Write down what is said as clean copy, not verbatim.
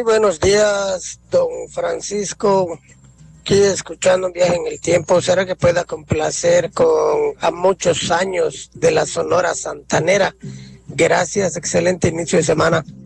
buenos días, don Francisco. Aquí escuchando un viaje en el tiempo. ¿Será que pueda complacer con A Muchos Años de la Sonora Santanera? Gracias, excelente inicio de semana.